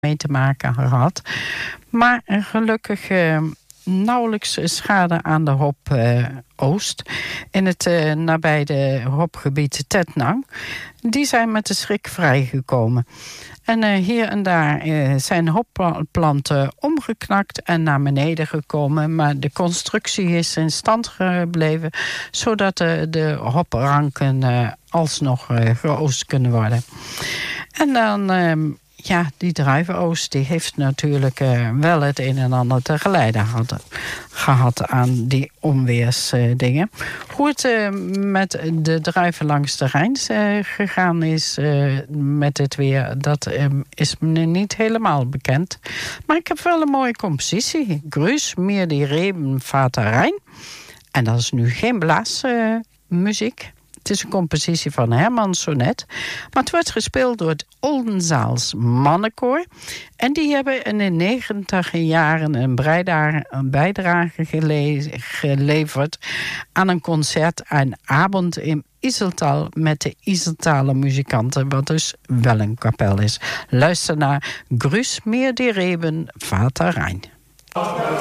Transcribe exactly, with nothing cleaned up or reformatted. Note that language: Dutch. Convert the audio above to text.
mee te maken gehad. Maar gelukkig uh, nauwelijks schade aan de hop uh, Oost. In het uh, nabije hopgebied Tettnang. Die zijn met de schrik vrijgekomen. En uh, hier en daar uh, zijn hopplanten omgeknakt en naar beneden gekomen. Maar de constructie is in stand gebleven, zodat uh, de hopranken uh, alsnog uh, geoost kunnen worden. En dan, uh, ja, die druivenoogst die heeft natuurlijk uh, wel het een en ander te geleiden had, gehad aan die onweersdingen. Uh, Hoe het uh, met de druiven langs de Rijn uh, gegaan is uh, met het weer, dat uh, is me niet helemaal bekend. Maar ik heb wel een mooie compositie. Grüß mir die Reben, Vater Rijn. En dat is nu geen blaasmuziek. Uh, Het is een compositie van Herman Sonnet. Maar het wordt gespeeld door het Oldenzaals Mannenkoor. En die hebben in de negentiger jaren een, een bijdrage gele- geleverd aan een concert, een avond in Iseltal met de Iseltaler muzikanten, wat dus wel een kapel is. Luister naar Grüß mir die Reben, Vater Rijn.